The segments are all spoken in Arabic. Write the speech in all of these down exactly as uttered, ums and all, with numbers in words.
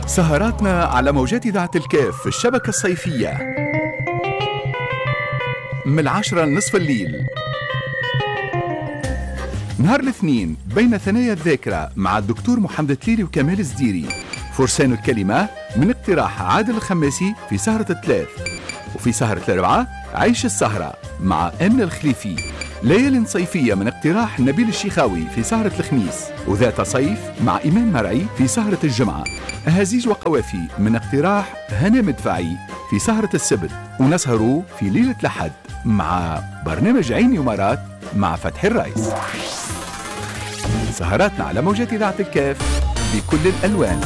سهراتنا على موجات إذاعة الكاف في الشبكة الصيفية من العاشرة لنصف الليل. نهار الاثنين بين ثنايا الذاكرة مع الدكتور محمد تليلي وكمال الزديري. فرسان الكلمة من اقتراح عادل الخماسي في سهرة الثلاث. وفي سهرة الأربعة عيش السهرة مع أمن الخليفي. ليالي صيفية من اقتراح نبيل الشيخاوي في سهرة الخميس. وذات صيف مع إيمان مرعي في سهرة الجمعة. أهازيج وقوافي من اقتراح هنا مدفعي في سهرة السبت. ونسهروا في ليلة الأحد مع برنامج عيني ومرات مع فتحي الرئيس. سهراتنا على موجات إذاعة الكاف بكل الألوان.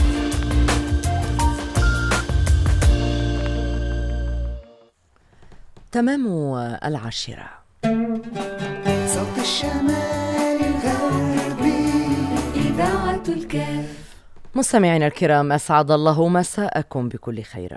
تمام العاشرة. صوت الشمال الغربي إذاعة الكاف. مستمعينا الكرام، أسعد الله مساءكم بكل خير.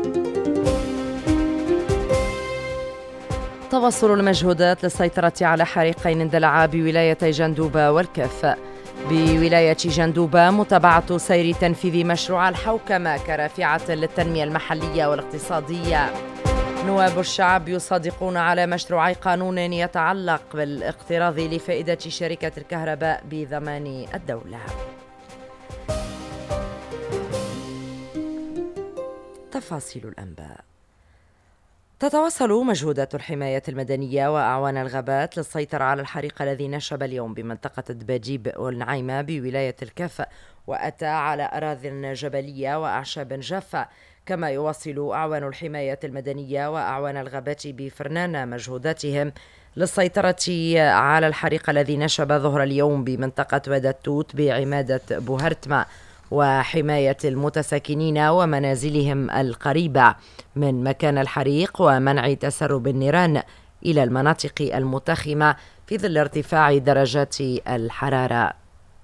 تواصل المجهودات للسيطرة على حريقين اندلعا بولايتي جندوبة والكاف. بولاية جندوبة متابعة سير تنفيذ مشروع الحوكمة كرافعة للتنمية المحلية والاقتصادية. نواب الشعب يصادقون على مشروع قانون يتعلق بالاقتراض لفائدة شركة الكهرباء بضمان الدولة. تفاصيل الأنباء. تتواصل مجهودات الحماية المدنية وأعوان الغابات للسيطرة على الحريق الذي نشب اليوم بمنطقة دباجيب والنعيمة بولاية الكاف، وأتى على أراضٍ جبلية وأعشاب جافة. كما يواصل أعوان الحماية المدنية وأعوان الغابات بفرنان مجهوداتهم للسيطرة على الحريق الذي نشب ظهر اليوم بمنطقة وادي التوت بعمادة بوهرتما، وحماية المتساكنين ومنازلهم القريبة من مكان الحريق ومنع تسرب النيران إلى المناطق المتخمة في ظل ارتفاع درجات الحرارة.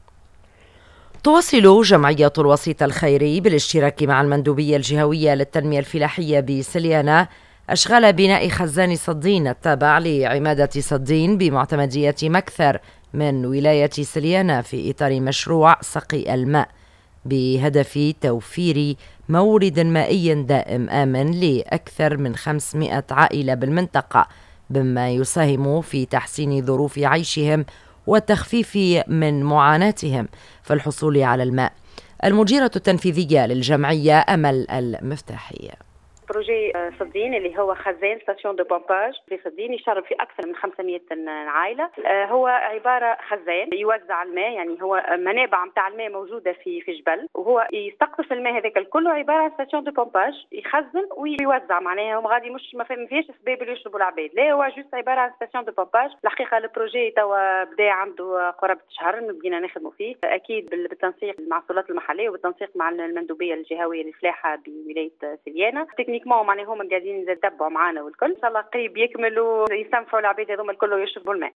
تواصل جمعية الوسيط الخيري بالاشتراك مع المندوبية الجهوية للتنمية الفلاحية بسليانة أشغال بناء خزان صدين التابع لعمادة صدين بمعتمدية مكثر من ولاية سليانة في إطار مشروع سقي الماء بهدف توفير مورد مائي دائم آمن لأكثر من خمسمائة عائلة بالمنطقة، بما يساهم في تحسين ظروف عيشهم والتخفيف من معاناتهم في الحصول على الماء. المديرة التنفيذية للجمعية أمل المفتاحية. بروجي صدين اللي هو خزان ستاسيون دو بومباج في صدين يشرب فيه أكثر من خمسمائة عائلة. هو عبارة خزان يوزع الماء، يعني هو منابع متاع الماء موجودة في في جبل، وهو يستقطف الماء هذاك الكل، عبارة عن ستاسيون دو بومباج يخزن ويوزع. معناها هم غادي مش ما فيهاش سباب اللي يشربوا العباد، لا هو جوست عبارة عن ستاسيون دو بومباج. الحقيقة البروجي توا بدا عنده قرابة شهر بدينا نخدموا فيه، أكيد بالتنسيق مع السلطات المحلية وبالتنسيق مع المندوبية الجهوية للفلاحة بولاية سليانة. معناها هم قاعدين يتبعوا معانا والكل، ان شاء الله قريب يكملوا يسمحوا العباد هذوما الكل ويشربوا الماء.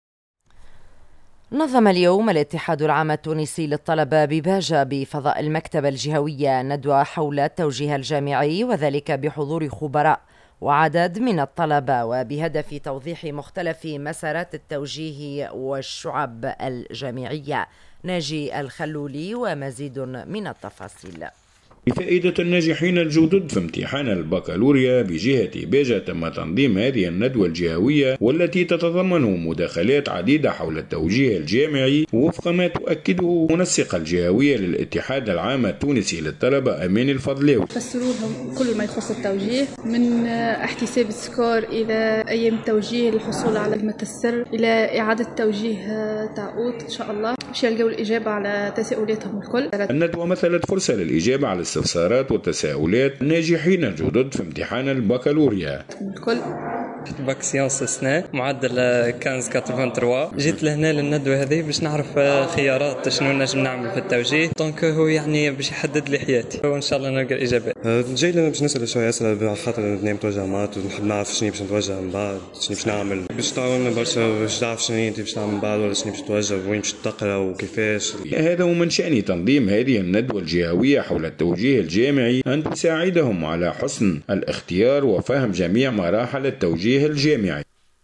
نظم اليوم الاتحاد العام التونسي للطلبة بباجة بفضاء المكتبة الجهوية ندوة حول التوجيه الجامعي، وذلك بحضور خبراء وعدد من الطلبة، وبهدف توضيح مختلف مسارات التوجيه والشعب الجامعية. ناجي الخلولي ومزيد من التفاصيل. لفائدة الناجحين الجدد في امتحان البكالوريا بجهة باجة تم تنظيم هذه الندوة الجهوية، والتي تتضمن مداخلات عديدة حول التوجيه الجامعي وفق ما تؤكده منسقة الجهوية للاتحاد العام التونسي للطلبة أمين الفضلاوي. فسروا لهم كل ما يخص التوجيه، من احتساب السكور إلى أيام التوجيه للحصول على كلمة السر إلى إعادة توجيه تعود إن شاء الله باش يلقوا الإجابة على تساؤلاتهم الكل. الندوة مثلت فرصة للإجابة على استفسارات وتساؤلات الناجحين الجدد في امتحان البكالوريا. الكل باك سيونس السنة معدل خمسة ثمانية وثمانين. جيت لهنا للندوة هذه باش نعرف خيارات شنو نجم نعمل في التوجيه، دونك هو يعني باش يحدد لي حياتي وان شاء الله نلقى الاجابات. جاي لنا باش نسال شويه اسئله على خاطر نبدا نتوجه مات ونحب نعرف شنو باش نتوجه من بعد، شنو باش نعمل، باش تعاوننا برشا باش تعرف شنو انت باش تعمل من بعد، ولا شنو باش تتوجه وين باش تقرا وكيفاش. هذا هو من شأن تنظيم هذه الندوة الجهوية حول التوجيه الجامعي، أن تساعدهم على حسن الاختيار وفهم جميع مراحل التوجيه الجامعي.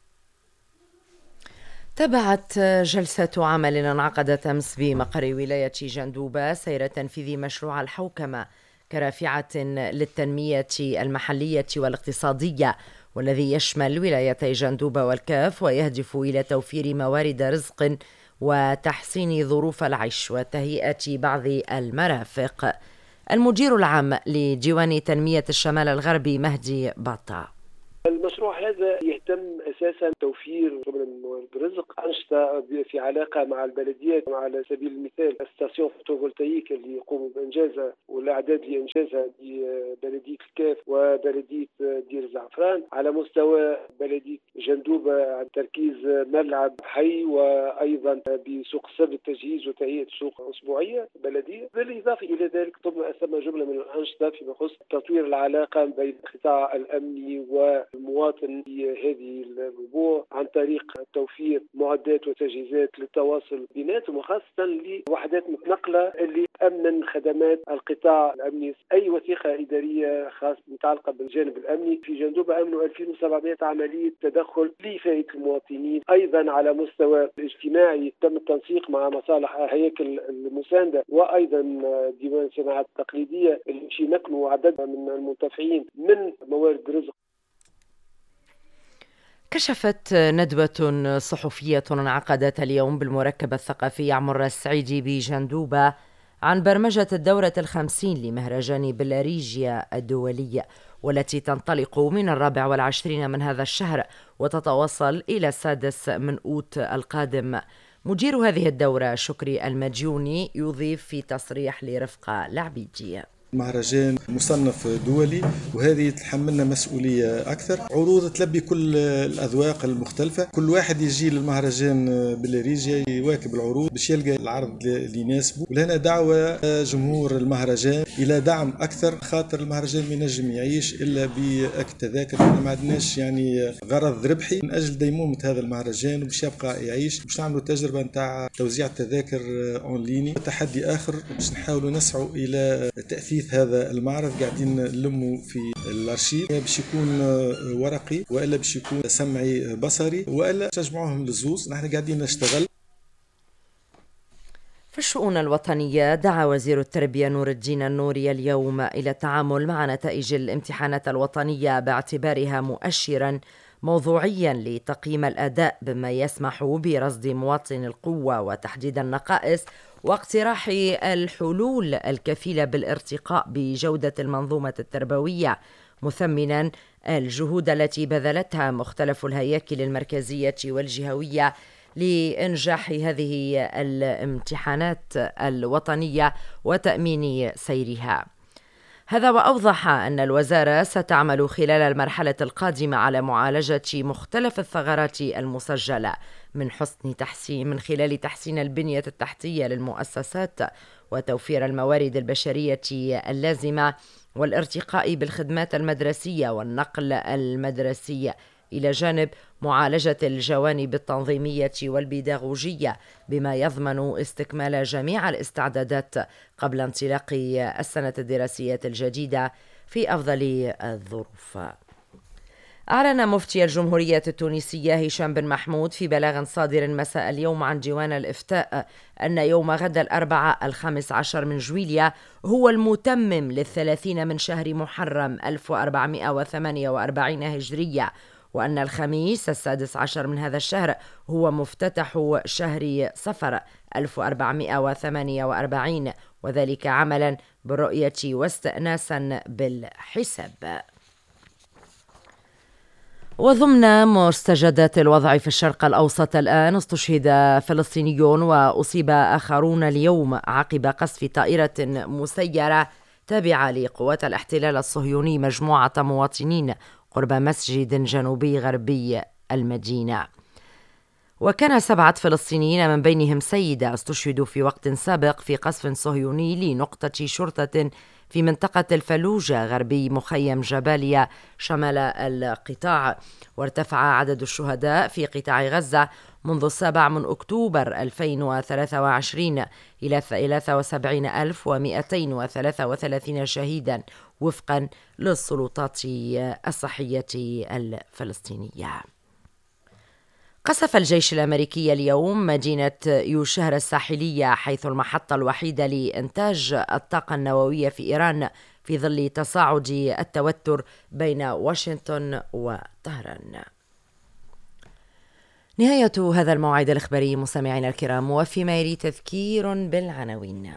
تابعت جلسة عمل انعقدت أمس بمقر ولاية جندوبة سير تنفيذ مشروع الحوكمة كرافعة للتنمية المحلية والاقتصادية، والذي يشمل ولايتي جندوبة والكاف، ويهدف إلى توفير موارد رزق وتحسين ظروف العيش وتهيئة بعض المرافق. المدير العام لديوان تنمية الشمال الغربي مهدي باطا: المشروع هذا يهتم اساسا توفير من موارد الرزق، انشطه في علاقه مع البلديات. على سبيل المثال الستاسيون فوتوفولتايك اللي يقوموا بانجازها والاعداد لانجازها ببلديه الكاف وبلديه دير زعفران. على مستوى بلديه جندوبه عن تركيز ملعب حي، وايضا بسوق السبت تجهيز وتهيئه سوق اسبوعيه بلديه. بالاضافه الى ذلك ثم جمله من الانشطه فيما يخص تطوير العلاقه بين القطاع الامني و المواطن في هذه الربوع عن طريق توفير معدات وتجهيزات للتواصل بيناتهم، وخاصة لوحدات متنقلة اللي أمن خدمات القطاع الأمني. أي وثيقة إدارية خاصة متعلقة بالجانب الأمني في جندوبة أمنوا ألفين وسبعمائة عملية تدخل لفائدة المواطنين. أيضا على مستوى الاجتماعي تم التنسيق مع مصالح هياكل المساندة وأيضا ديوان الصناعات التقليدية اللي يمكنوا عدد من المنتفعين من موارد الرزق. كشفت ندوة صحفية انعقدت اليوم بالمركب الثقافي عمر السعيدي بجندوبة عن برمجة الدورة الخمسين لمهرجان بلاريجيا الدولي، والتي تنطلق من الرابع والعشرين من هذا الشهر وتتواصل إلى السادس من أوت القادم. مدير هذه الدورة شكري المجوني يضيف في تصريح لرفقة العبيدي: مهرجان مصنف دولي، وهذه تحملنا مسؤولية أكثر. عروض تلبي كل الأذواق المختلفة، كل واحد يجي للمهرجان بلاريجيا يواكب العروض باش يلقى العرض اللي يناسبه. ولهنا دعوة جمهور المهرجان إلى دعم أكثر، خاطر المهرجان ما ينجم يعيش إلا بالتذاكر. ما عندناش يعني غرض ربحي من أجل ديمومة هذا المهرجان، وباش يبقى يعيش. باش نعملوا تجربة نتاع توزيع التذاكر أونلايني. تحدي آخر باش نحاولوا نسعوا إلى تأثير هذا المعرض. قاعدين نلموا في الارشيف باش يكون ورقي والا باش يكون سمعي بصري والا تجمعوهم للزوز. نحن قاعدين نشتغل. في الشؤون الوطنية دعا وزير التربية نور الدين النوري اليوم إلى التعامل مع نتائج الامتحانات الوطنية باعتبارها مؤشرا موضوعيا لتقييم الأداء، بما يسمح برصد مواطن القوة وتحديد النقائص واقتراح الحلول الكفيلة بالارتقاء بجودة المنظومة التربوية، مثمنا الجهود التي بذلتها مختلف الهياكل المركزية والجهوية لإنجاح هذه الامتحانات الوطنية وتأمين سيرها. هذا وأوضح أن الوزارة ستعمل خلال المرحلة القادمة على معالجة مختلف الثغرات المسجلة من حسن تحسين من خلال تحسين البنية التحتية للمؤسسات وتوفير الموارد البشرية اللازمة والارتقاء بالخدمات المدرسية والنقل المدرسي، إلى جانب معالجة الجوانب التنظيمية والبيداغوجية، بما يضمن استكمال جميع الاستعدادات قبل انطلاق السنة الدراسية الجديدة في أفضل الظروف. أعلن مفتي الجمهورية التونسية هشام بن محمود في بلاغ صادر مساء اليوم عن ديوان الإفتاء أن يوم غد الأربعاء الخامس عشر من جويلية هو المتمم للثلاثين من شهر محرم ألف وأربعمائة وثمانية وأربعين هجرية، وأن الخميس السادس عشر من هذا الشهر هو مفتتح شهر صفر ألف وأربعمائة وثمانية وأربعين، وذلك عملا بالرؤية واستئناسا بالحساب. وضمن مستجدات الوضع في الشرق الأوسط الآن، استشهد فلسطينيون وأصيب آخرون اليوم عقب قصف طائرة مسيرة تابعة لقوات الاحتلال الصهيوني مجموعة مواطنين قرب مسجد جنوبي غربي المدينة. وكان سبعة فلسطينيين من بينهم سيدة استشهدوا في وقت سابق في قصف صهيوني لنقطة شرطة في منطقة الفلوجة غربي مخيم جباليا شمال القطاع. وارتفع عدد الشهداء في قطاع غزة منذ السابع من أكتوبر ألفين وثلاثة وعشرين إلى ثلاثة وسبعين ألف ومئتين وثلاثة وثلاثين شهيدا وفقا للسلطات الصحية الفلسطينية. قصف الجيش الأمريكي اليوم مدينة يوشهر الساحلية، حيث المحطة الوحيدة لإنتاج الطاقة النووية في إيران، في ظل تصاعد التوتر بين واشنطن وطهران. نهاية هذا الموعد الإخباري مستمعينا الكرام، وفيما يلي تذكير بالعناوين.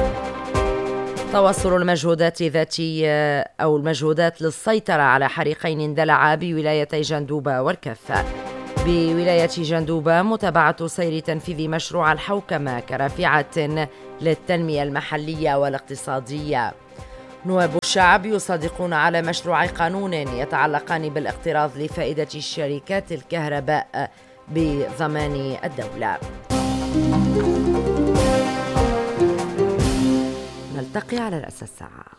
تواصل المجهودات ذاتية أو المجهودات للسيطرة على حريقين اندلعا بولايتي جندوبة والكفة. بولاية جندوبة متابعة سير تنفيذ مشروع الحوكمة كرافعة للتنمية المحلية والاقتصادية. نواب الشعب يصادقون على مشروع قانون يتعلقان بالاقتراض لفائدة شركات الكهرباء بضمان الدولة. نلتقي على رأس الساعة.